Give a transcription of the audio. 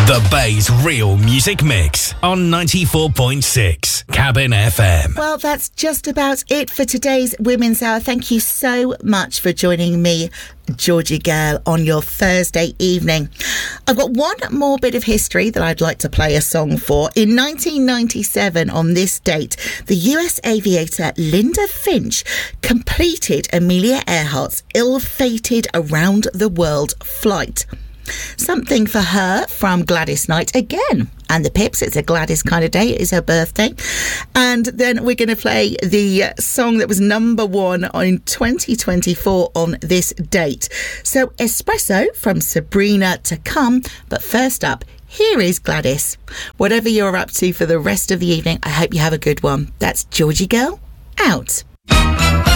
The Bay's Real Music Mix on 94.6 Cabin FM. Well, that's just about it for today's Women's Hour. Thank you so much for joining me, Georgie Girl, on your Thursday evening. I've got one more bit of history that I'd like to play a song for. In 1997, on this date, the US aviator Linda Finch completed Amelia Earhart's ill-fated around-the-world flight. Something for her from Gladys Knight again. And the Pips, it's a Gladys kind of day. It is her birthday. And then we're going to play the song that was number one in 2024 on this date. So Espresso from Sabrina to come. But first up, here is Gladys. Whatever you're up to for the rest of the evening, I hope you have a good one. That's Georgie Girl, out.